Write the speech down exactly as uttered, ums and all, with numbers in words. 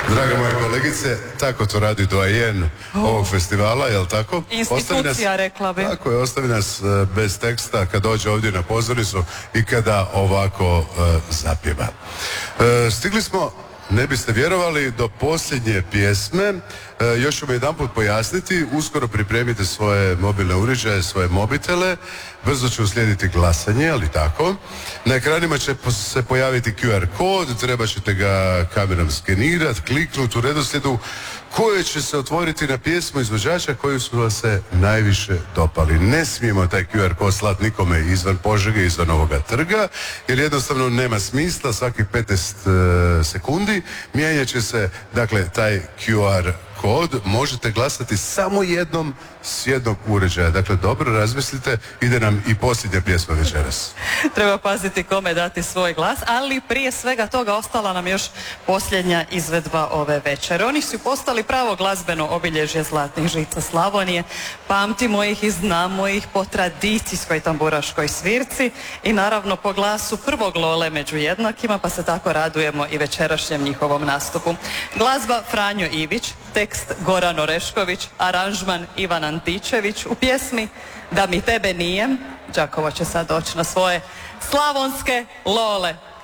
Draga moja kolegice, tako to radi doajen ovog festivala, jel tako? Institucija, rekla bi. Tako je, ostavi nas bez teksta kad dođe ovdje na pozornicu i kada ovako uh, zapjeva. Uh, stigli smo, ne biste vjerovali, do posljednje pjesme. E, još ćemo jedanput pojasniti, uskoro pripremite svoje mobilne uređaje, svoje mobitele, brzo će uslijediti glasanje, ali tako. Na ekranima će se pojaviti Q R kod, treba ćete ga kamerom skenirati, kliknuti u redoslijedu koje će se otvoriti na pjesmu izvođača koji su vas se najviše dopali. Ne smijemo taj Q R kod slati nikome izvan Požege, izvan ovoga trga, jer jednostavno nema smisla, svakih petnaest uh, sekundi mijenjat će se, dakle, taj Q R kod, možete glasati samo jednom s jednog uređaja. Dakle, dobro razmislite, ide nam i posljednja pjesma večeras. Treba paziti kome dati svoj glas, ali prije svega toga ostala nam još posljednja izvedba ove večere. Oni su postali pravo glazbeno obilježje zlatnih žica Slavonije. Pamtimo ih i znamo ih po tradicijskoj tamburaškoj svirci i naravno po glasu prvog Lole među jednakima, pa se tako radujemo i večerašnjem njihovom nastupu. Glazba Franjo Ivić, tekst Goran Orešković, aranžman Ivan Antičević, u pjesmi Da mi tebe nije. Đakovo će sad doći na svoje slavonske Lole.